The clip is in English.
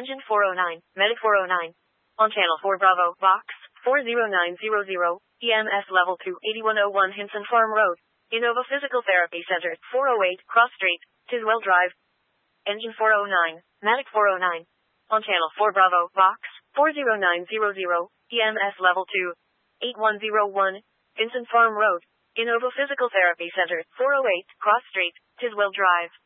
Engine 409, Medic 409. On Channel 4 Bravo, Box 40900, EMS Level 2, 8101 Hinson Farm Road. Innova Physical Therapy Center, 408, Cross Street, Tiswell Drive. Engine 409, Medic 409. On Channel 4 Bravo, Box 40900, EMS Level 2, 8101, Hinson Farm Road. Innova Physical Therapy Center, 408, Cross Street, Tiswell Drive.